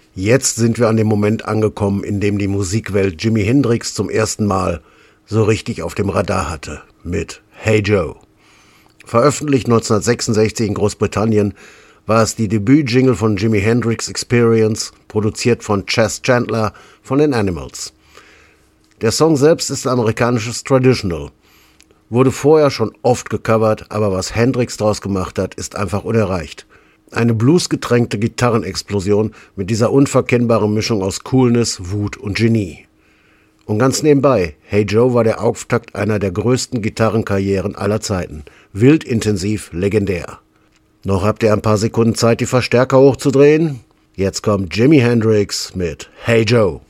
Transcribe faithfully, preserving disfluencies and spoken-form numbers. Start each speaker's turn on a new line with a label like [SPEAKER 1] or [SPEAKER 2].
[SPEAKER 1] Jetzt sind wir an dem Moment angekommen, in dem die Musikwelt Jimi Hendrix zum ersten Mal so richtig auf dem Radar hatte, mit Hey Joe. Veröffentlicht neunzehnhundertsechsundsechzig in Großbritannien, war es die Debüt-Jingle von Jimi Hendrix Experience, produziert von Chas Chandler von den Animals. Der Song selbst ist ein amerikanisches Traditional. Wurde vorher schon oft gecovert, aber was Hendrix draus gemacht hat, ist einfach unerreicht. Eine bluesgetränkte Gitarrenexplosion mit dieser unverkennbaren Mischung aus Coolness, Wut und Genie. Und ganz nebenbei, Hey Joe war der Auftakt einer der größten Gitarrenkarrieren aller Zeiten. Wild, intensiv, legendär. Noch habt ihr ein paar Sekunden Zeit, die Verstärker hochzudrehen? Jetzt kommt Jimi Hendrix mit Hey Joe.